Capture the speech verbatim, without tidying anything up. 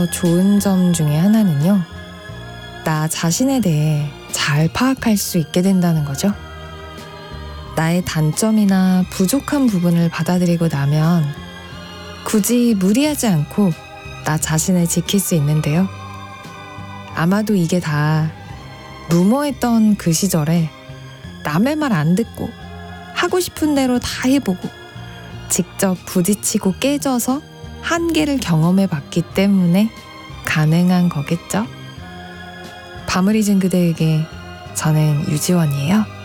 좋은 점 중에 하나는요, 나 자신에 대해 잘 파악할 수 있게 된다는 거죠. 나의 단점이나 부족한 부분을 받아들이고 나면 굳이 무리하지 않고 나 자신을 지킬 수 있는데요. 아마도 이게 다 무모했던 그 시절에 남의 말 안 듣고 하고 싶은 대로 다 해보고 직접 부딪히고 깨져서 한계를 경험해 봤기 때문에 가능한 거겠죠? 밤을 잊은 그대에게 저는 유지원이에요.